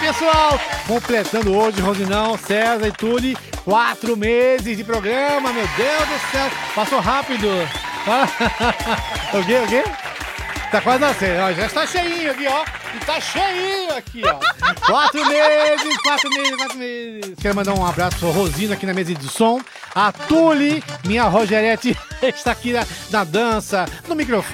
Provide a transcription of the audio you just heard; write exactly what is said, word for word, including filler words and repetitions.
pessoal! Completando hoje, Rosinão, César e Tule, quatro meses de programa, meu Deus do céu! Passou rápido! O quê, o quê? Tá quase nascendo, ó, já está cheinho aqui, ó. E tá cheinho aqui, ó. Quatro meses, quatro meses, quatro meses. Quero mandar um abraço ao Rosino aqui na mesa de som. A Tule, minha Rogerete, está aqui na, na dança, no microfone.